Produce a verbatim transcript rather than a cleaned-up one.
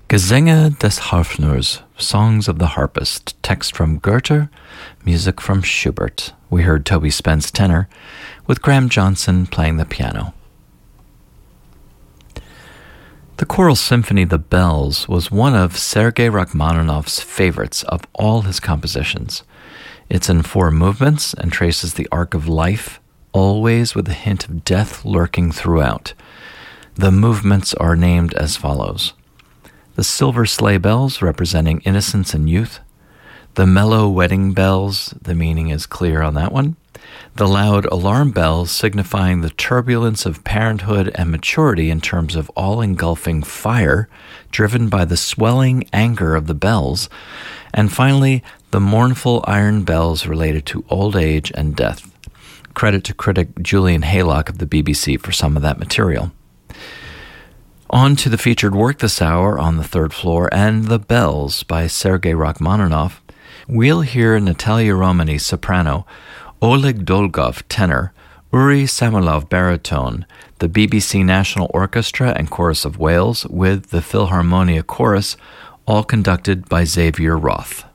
Gesänge des Harfners, Songs of the Harpist, text from Goethe, music from Schubert. We heard Toby Spence tenor, with Graham Johnson playing the piano. The choral symphony The Bells was one of Sergei Rachmaninoff's favorites of all his compositions. It's in four movements and traces the arc of life, always with a hint of death lurking throughout. The movements are named as follows: the silver sleigh bells representing innocence and youth, the mellow wedding bells, the meaning is clear on that one, the loud alarm bells signifying the turbulence of parenthood and maturity in terms of all-engulfing fire driven by the swelling anger of the bells, and finally the mournful iron bells related to old age and death. Credit to critic Julian Haylock of the B B C for some of that material. On to the featured work this hour on the third floor, and The Bells by Sergei Rachmaninoff. We'll hear Natalia Romani, soprano, Oleg Dolgov, tenor, Uri Samilov, baritone, the B B C National Orchestra and Chorus of Wales with the Philharmonia Chorus, all conducted by Xavier Roth.